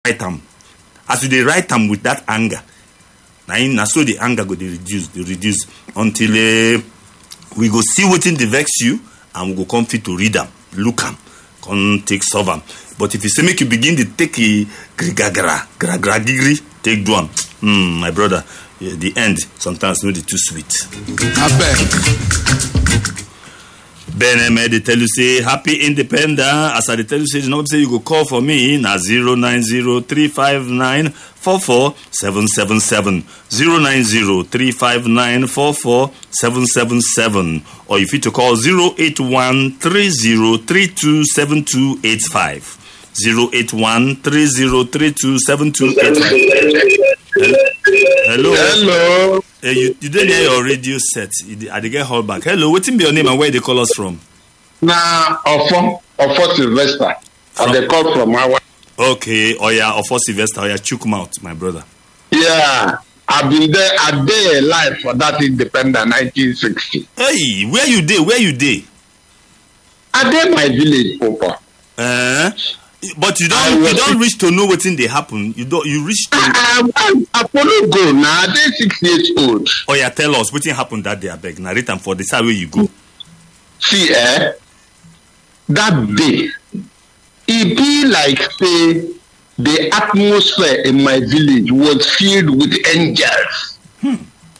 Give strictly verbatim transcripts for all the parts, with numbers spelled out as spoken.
write them. As you they write them with that anger, now so the anger go they reduce, they reduce until uh, we go see what in the vex you, and we go come fit to read them, look them, come take solve them. But if you say make you begin to take a grigagra, gragra gigri, take one. Hmm, my brother, yeah, the end sometimes not too sweet. I beg. Ben, they tell you say happy independence. As I tell you say, you know, say you go call for me na zero nine zero three five nine four four seven seven seven zero nine zero three five nine four four seven seven seven, or if you to call zero eight one three zero three two seven two eight five zero eight one three zero three two seven two eight five. Hello. Hello. Hey, you, you didn't hear your radio set. I did get hold back. Hello, what's your name and where they call us from? Nah, Ofo, Ofo Sylvester. And they call from our. Okay, oh yeah, Ofo Sylvester, oh yeah, Chukwumouth, my brother. Yeah, I've been there a day alive for that independent nineteen sixty. Hey, where you dey? Where you dey? I dey my village, Papa. Uh, but you don't you don't reach to know what's in they happen. You don't you reach to. I, I, I follow go now. I dey six years old. Oh yeah, tell us what happened that day. I beg. Narrate and for the side where you go. See, eh, that day, it be like say the atmosphere in my village was filled with angels. Hmm.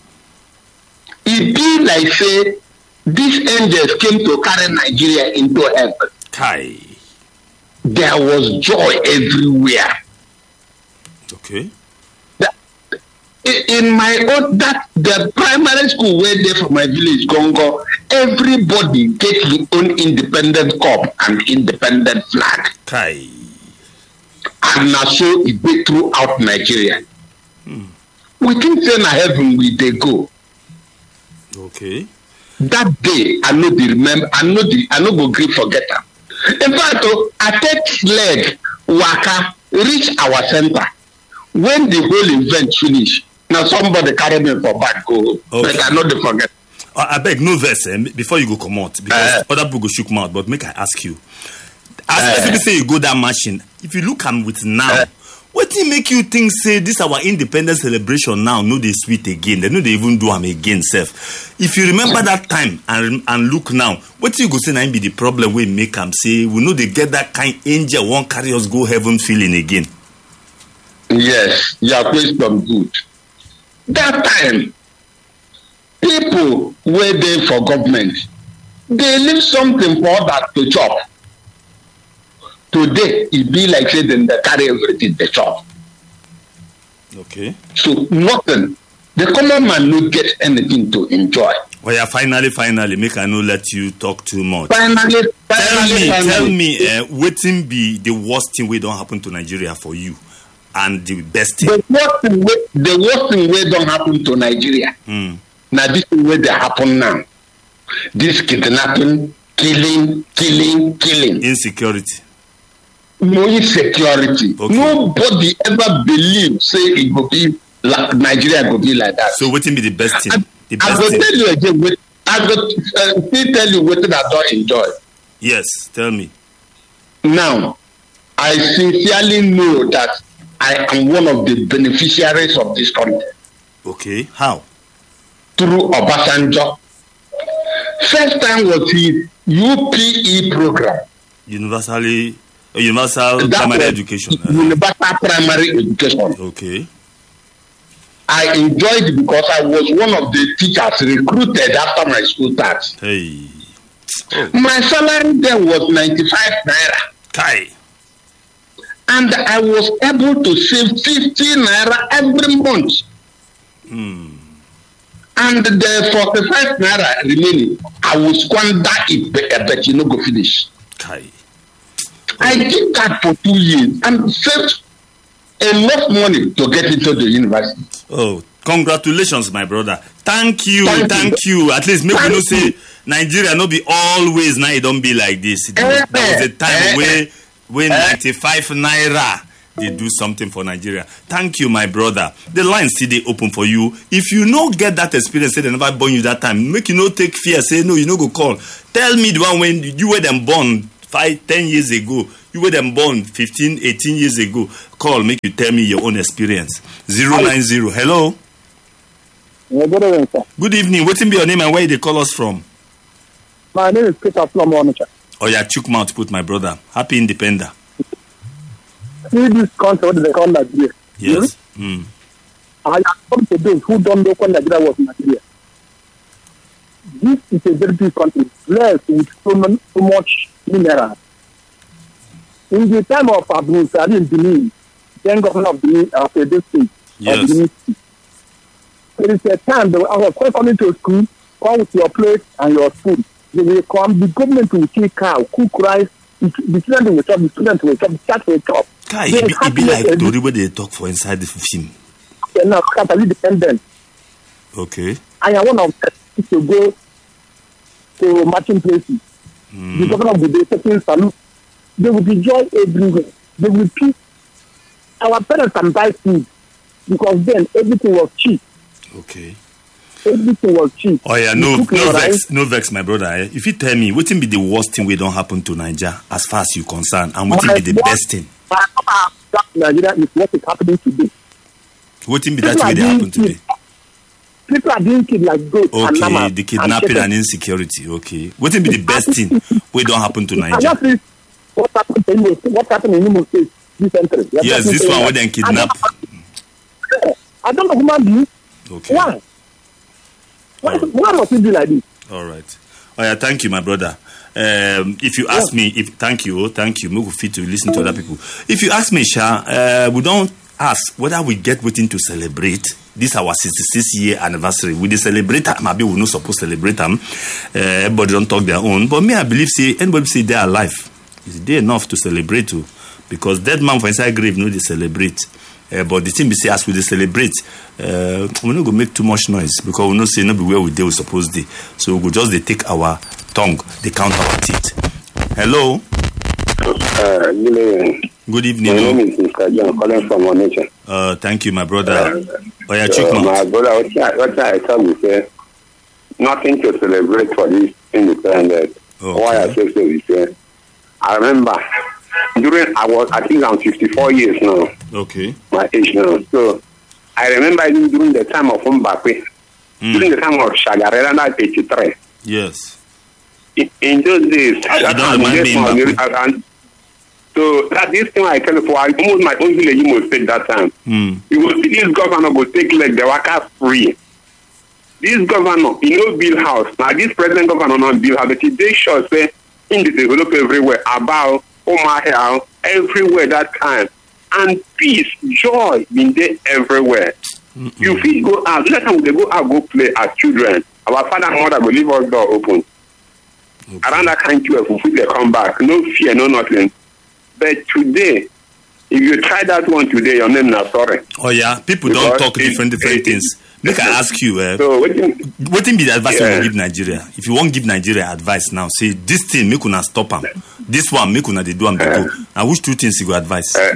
It be like say these angels came to carry Nigeria into heaven. Kai. There was joy everywhere. Okay. That, in my own, that the primary school where they from my village, Congo, everybody get his own independent cup and independent flag. Kai. And now so it be throughout Nigeria. Hmm. We think say na heaven we they go. Okay. That day I know the remember. I know the I know go gree forget am. In fact, I take leg waka reach our center. When the whole event finish, now somebody carry me for back go. Okay. But I know they forget. Uh, I beg no verse eh, before you go come out because uh, other people go shook mouth. But make I ask you, as uh, people say you go that machine. If you look am with now, uh, what do make you think say this our independence celebration now? No, they sweet again. They know they even do am again, self. If you remember that time and and look now, what you go say now be the problem we make am say we know they get that kind angel won't carry us go heaven feeling again. Yes, your question good. That time, people were there for government. They leave something for others to chop. Today, it be like say them they carry everything they chop. Okay. So nothing. The common man no get anything to enjoy. Well, yeah, finally, finally, make I no let you talk too much. Finally, finally, tell me, finally. tell me, uh, what thing be the worst thing we don't happen to Nigeria for you, and the best thing? The worst thing, we, the worst thing we don't happen to Nigeria. Mm. Now this is where they happen now. This kidnapping, killing, killing, killing. Insecurity. No insecurity. Okay. Nobody ever believe say it will be like Nigeria will be like that. So what will be the best thing? I, The best I will thing. tell you again. What, I will uh, still tell you what I don't enjoy. Yes, tell me. Now, I sincerely know that I am one of the beneficiaries of this country. Okay, how? Through Obasanjo. First time was his U P E program. Universally, uh, universal That primary was education. Uh, Universal primary education. okay. I enjoyed it because I was one of the teachers recruited after my school starts. Hey. Oh. My salary then was ninety-five naira. Kai. And I was able to save fifty naira every month. Hmm. And the forty-five naira remaining, I will squander it, but you know go finish. Kai. I did that for two years and saved enough money to get into the university. Oh, congratulations, my brother. Thank you, thank, thank you. you. At least maybe you know say Nigeria no be always now it don't be like this. It, uh, there was a time uh, where when uh, ninety-five naira they do something for Nigeria. Thank you, my brother. The line still they open for you. If you no get that experience, say they never born you that time. Make you no take fear. Say no, you no go call. Tell me the one when you were them born five, ten years ago. You were them born fifteen, eighteen years ago. Call, make you tell me your own experience. zero nine zero. Hello? Yeah, good evening, sir. Good evening. What's be your name and where they call us from? My name is Peter from Onitsha. Oh, yeah, Chukma put my brother. Happy Independent. See this country, what do they call Nigeria? Yes. Mm. I have come to those who don't know what Nigeria was Nigeria. This is a very big country, blessed with so, many, so much minerals. In the time of Abdul Salim Benin, then governor of Benin, of Edo State, yes. of Benin State, there is a time that I was coming to school, come with your plate and your food. They will come, the government will kill cow, cook rice, the children will chop, the students will chop, the chat will chop. Guy, it be, it be like the way they talk for inside the film. They're not totally dependent. Okay. I am one of them to go to matching places. Mm. The governor will be taking salute. They will be joy everywhere. They will peace. Our parents can buy food because then everything was cheap. Okay. Everything was cheap. Oh yeah, no, no vex, rice. no vex, my brother. Eh? If you tell me, what will be the worst thing we don't happen to Nigeria as far as you concerned, and what will be the best thing? Nigeria is what is happening today. What will be that way they happen today? People are doing kid like goats. Okay, and namas the kidnapping and, and insecurity. Okay, what will be the best thing we don't happen to Nigeria? What happened in Imo? What happened in Imo State this century? Yes, this one where they kidnap. I don't know human beings. Okay. Why? Why, right. why must it be like this? All right. Oh yeah, thank you, my brother. Um, if you ask yes. me, if thank you, thank you, we will fit to listen to other people. If you ask me, Sha, uh, we don't ask whether we get waiting to celebrate. This our sixty-six year anniversary. We celebrate, maybe we're not supposed to celebrate them. Uh, everybody don't talk their own. But me, I believe, say, anybody say they are alive. Is they enough to celebrate too? Because dead man for inside grave, no, they celebrate. Uh, but the thing we say, as we celebrate, uh, we're not going to make too much noise because we know say not be where we do we supposed to. So we just they take our tongue, they count our teeth. Hello. Uh, Good evening. My name is Mister John calling from Onitsha. Uh, thank you, my brother. Uh, oh, yeah, so my brother, what I, what I tell you, say, nothing to celebrate for this independence. Okay. Why I say so is, say, I remember during I was I think I'm fifty-four years now. Okay. My age now. So I remember even during the time of Mbappe, mm. during the time of Shagarera, not eighty-three. Yes. In, in those days, I, I don't remind me and, and so that this thing I tell you for almost my own village you must take that time. Mm. You will see this governor go take like the workers free. This governor, he no build house. Now this present governor not build house, but they sure say in the develop everywhere about Omar everywhere that time. And peace, joy been there everywhere. Mm-mm. You feel go out. Let them they go out go play as children. Our father and mother will leave us door open. Okay. Around that kind of twelve, if they come back, no fear, no nothing. But today, if you try that one today, your name is sorry. Oh yeah, people because don't talk different different it, things. Make I ask you, uh, so what do be the advice yeah. you give Nigeria? If you won't give Nigeria advice now, say this thing make una stop them. This one make una they do them they go. Now which two things you go advise? Uh,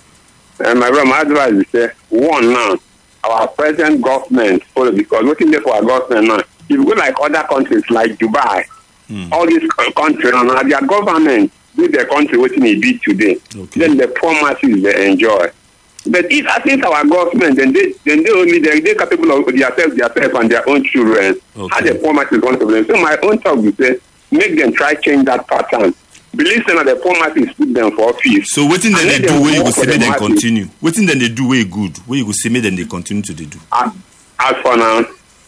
uh, my brother, my advice is say one now, our present government follow because looking there for our government now. If you go like other countries like Dubai, mm. all these countries now their government do their country what they did today. Okay. Then the poor masses they enjoy. But if I think our government, then they then they only they they capable of themselves, themselves and their own children. Okay. How the poor masses want to blame. So my own talk is say make them try change that pattern. Believe that the poor masses put them for office. So what thing then they do where you go see me then continue? What thing then they do way good? Where you go see me then they continue to they do? As, as for now.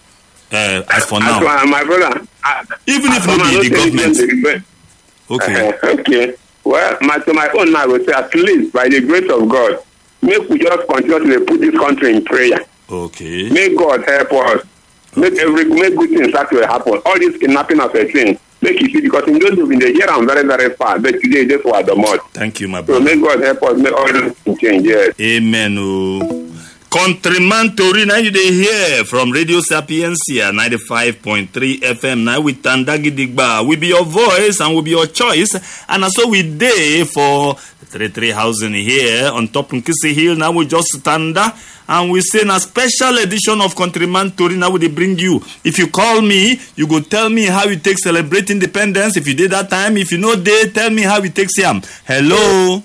Uh, as for as now. For, my brother. As, Even if not be the government. Okay. Uh, okay. Well, my to my own I would say at least by the grace of God. Make we just continue to put this country in prayer. Okay. Make God help us. Make every make good things start to happen. All this kidnapping of a thing. Make it see because in those in the year I'm very, very far. But today this was the most. Thank you, my brother. So make God help us make all this things change. Yes. Amen. Oh. Countryman Tori, now you dey hear from Radio Sapiencia ninety-five point three F M. Now with Tandagi Digba. We be your voice and we be your choice. And so we day for thirty-three housing here on top Nkisi Hill. Now we just stand there and we say a special edition of Countryman Tori. Now they bring you. If you call me, you go tell me how you take celebrate independence. If you did that time, if you know day, tell me how you take Siam. Hello.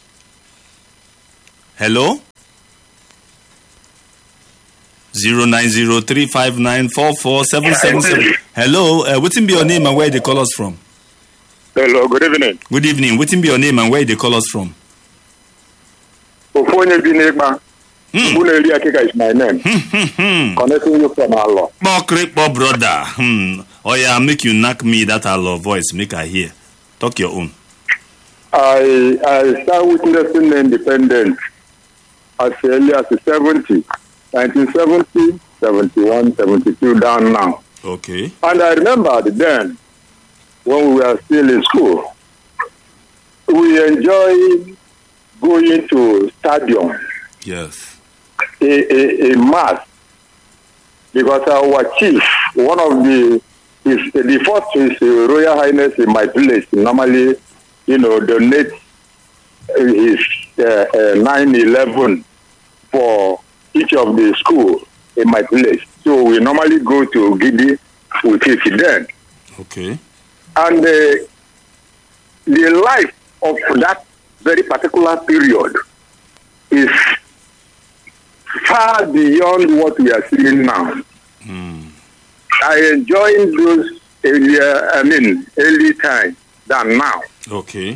Hello. Zero nine zero three five nine four four seven seven seven. Hello. Uh, what's be your name and where they call us from? Hello, good evening. Good evening. What be your name and where they call us from? Ofonye Binegba. Buneli Akika is my name. Connecting you from Allah. Bokrik, Bob brother. Hmm. Oh yeah, make you knock me that Allah voice. Make I hear. Talk your own. I I started witnessing independence as early as seventy. nineteen seventy, seventy-one, seventy-two down now. Okay. And I remember then, when we were still in school, we enjoyed going to stadium. Yes. A, a, a mass, because our chief, one of the, is the first is uh, Royal Highness in my place, normally, you know, donate his uh, uh, nine eleven for each of the school in my place. So we normally go to Gidi with it then. Okay. And uh, the life of that very particular period is far beyond what we are seeing now. Mm. I enjoy those earlier, I mean, early times than now. Okay.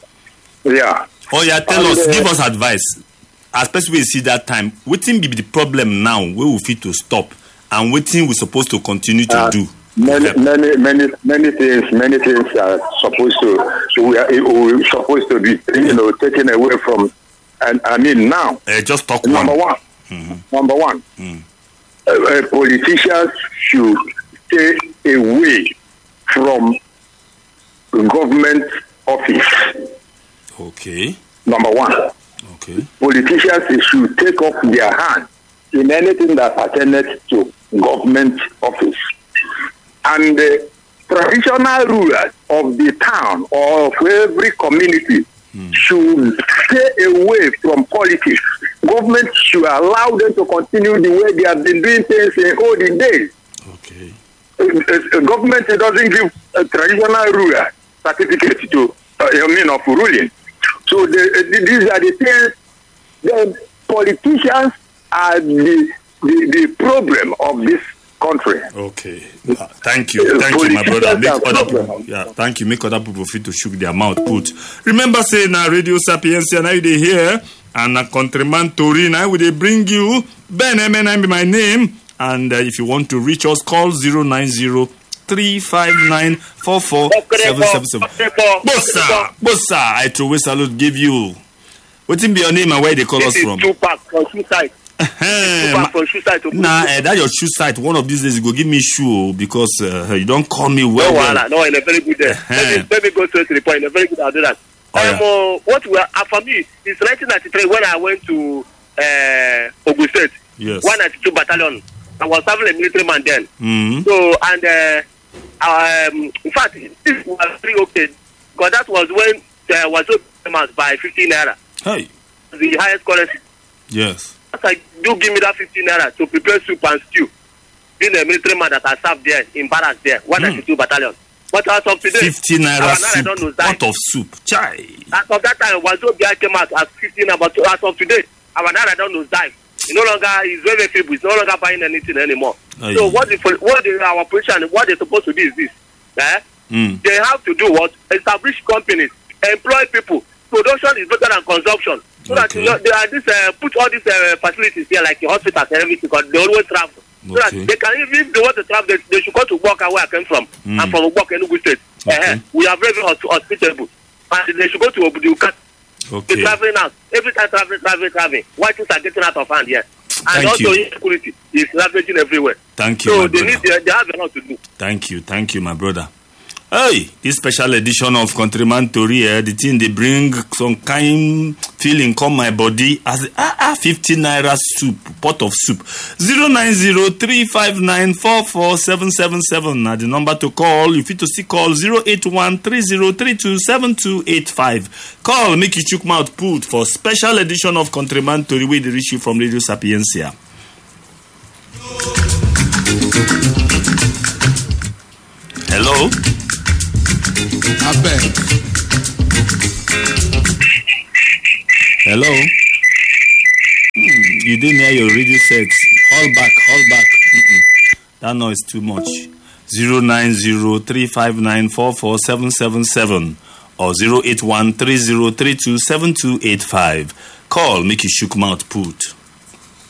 Yeah. Oh yeah, tell and, us, uh, give us advice. Especially we see that time. What thing be the problem now? Where we fit to stop, and what thing we supposed to continue to uh, do? Many, Yep. many, many, many things, many things are supposed to. So we are, we are supposed to be, you know, taken away from. And I mean now. Uh, just talk Number one. one. Mm-hmm. Number one. Mm. Uh, uh, politicians should stay away from government office. Okay. Number one. Okay. Politicians should take off their hand in anything that pertains to government office. And the traditional rulers of the town or of every community mm. should stay away from politics. Government should allow them to continue the way they have been doing things in olden days. Okay. Uh, uh, government doesn't give a traditional ruler certificate to, uh, I mean, of ruling. So the, uh, these are the things. The politicians are the, the the problem of this country. Okay. Uh, thank you. Thank you, my brother. Make other people, yeah, thank you. Make other people fit to shook their mouth put. Remember saying now Radio Sapiencia now they here and a Countryman Tori now we they bring you Ben M N I be my name. And uh, if you want to reach us, call zero nine zero three five nine four four seven seven seven. Bossa, Bossa, I throw a salute give you. What's in be your name and where they call this us from? Tupac from shoe site. Tupac from shoe site. Nah, uh, that's your shoe site. One of these days you go give me shoe because uh, you don't call me well. No, well. well. No, in a very good day. Let me, let me go straight to the point. In a very good, I'll do that. Oh, um, yeah. uh, what we are, uh, for me, it's nineteen ninety-three when I went to uh, Ogun State. Yes. one ninety-two Battalion. I was having a military man then. Mm-hmm. So, and uh, um, in fact, this was pretty okay because that was when there was so famous by fifteen naira. Hey. The highest currency. Yes. I do give me that fifteen naira to prepare soup and stew. Being a military man that I served there in barracks there, one ninety-two mm. Battalion. But as of today, fifteen naira soup. Don't know What of soup? Chai. As of that time, Wazobia came out as fifteen naira, but as of today, our naira don't know dive. It's no longer, it's very feeble. It's no longer buying anything anymore. Aye. So what the what the, our position, what they're supposed to do is this. Eh? Mm. They have to do what? Establish companies, employ people. Production is better than consumption. So Okay. that you know, they are this, uh, put all these uh, facilities here, like the hospitals and everything, because they always travel. So that Okay. they can, if they want to travel, they, they should go to work where I came from. Mm. I'm from Ubok, Enugu State. Okay. Uh, we are very, very hospitable. And they should go to Obuduka. Okay. They're traveling out. Every time traveling, traveling, traveling. Why things are getting out of hand here? And Thank also you. insecurity is ravaging everywhere. Thank you, So my they brother. need, they, they have a lot to do. Thank you. Thank you, my brother. Hey, this special edition of Countryman Tori, eh, the thing they bring some kind feeling come my body as ah, ah, fifty naira soup, pot of soup. zero nine zero three five nine four four seven seven seven. Now the number to call, you fit to see call zero eight one three zero three two seven two eight five. Call, make you chook mouth put for special edition of Countryman Tori wey dey reach you from Radio Sapiencia. Hello? Abeg. Hello? Hmm, you didn't hear your radio set. Hold back, hold back. Mm-mm. That noise too much. zero nine zero three five nine four four seven seven seven or zero eight one three zero three two seven two eight five. Call, make you shook mouth put.